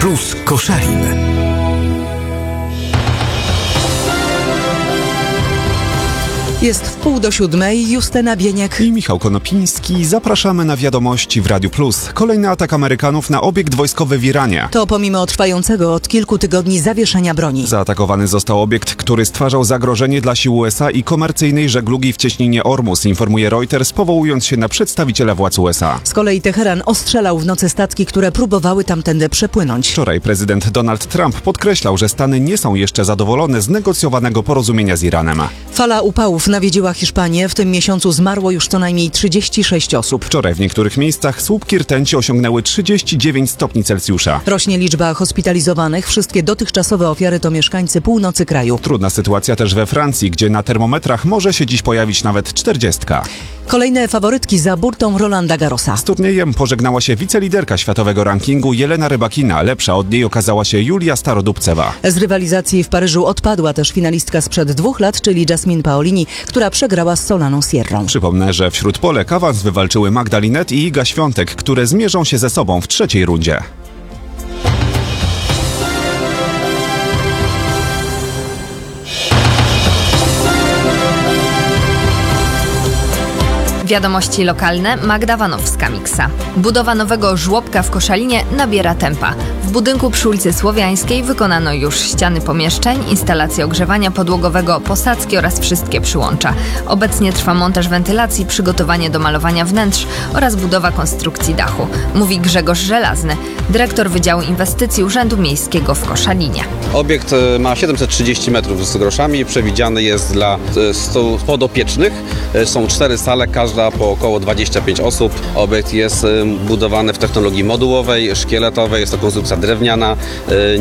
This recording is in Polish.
Plus Koszalin. Jest 6:30, Justyna Bieniek i Michał Konopiński. Zapraszamy na wiadomości w Radiu Plus. Kolejny atak Amerykanów na obiekt wojskowy w Iranie. To pomimo trwającego od kilku tygodni zawieszenia broni. Zaatakowany został obiekt, który stwarzał zagrożenie dla sił USA i komercyjnej żeglugi w cieśninie Ormus, informuje Reuters, powołując się na przedstawiciela władz USA. Z kolei Teheran ostrzelał w nocy statki, które próbowały tamtędy przepłynąć. Wczoraj prezydent Donald Trump podkreślał, że Stany nie są jeszcze zadowolone z negocjowanego porozumienia z Iranem. Fala upałów nawiedziła Hiszpanię. W tym miesiącu zmarło już co najmniej 36 osób. Wczoraj w niektórych miejscach słupki rtęci osiągnęły 39 stopni Celsjusza. Rośnie liczba hospitalizowanych. Wszystkie dotychczasowe ofiary to mieszkańcy północy kraju. Trudna sytuacja też we Francji, gdzie na termometrach może się dziś pojawić nawet 40. Kolejne faworytki za burtą Rolanda Garrosa. Z turniejem pożegnała się wiceliderka światowego rankingu Jelena Rybakina. Lepsza od niej okazała się Julia Starodubcewa. Z rywalizacji w Paryżu odpadła też finalistka sprzed 2 lat, czyli Jasmine Paolini, która przegrała z Solaną Sierrą. Przypomnę, że wśród Polek awans wywalczyły Magda Linette i Iga Świątek, które zmierzą się ze sobą w trzeciej rundzie. Wiadomości lokalne, Magda Wanowska-Miksa. Budowa nowego żłobka w Koszalinie nabiera tempa. W budynku przy ulicy Słowiańskiej wykonano już ściany pomieszczeń, instalację ogrzewania podłogowego, posadzki oraz wszystkie przyłącza. Obecnie trwa montaż wentylacji, przygotowanie do malowania wnętrz oraz budowa konstrukcji dachu. Mówi Grzegorz Żelazny, dyrektor Wydziału Inwestycji Urzędu Miejskiego w Koszalinie. Obiekt ma 730 metrów z groszami, przewidziany jest dla 100 podopiecznych. Są 4 sale, każda po około 25 osób. Obiekt jest budowany w technologii modułowej, szkieletowej, jest to konstrukcja drewniana.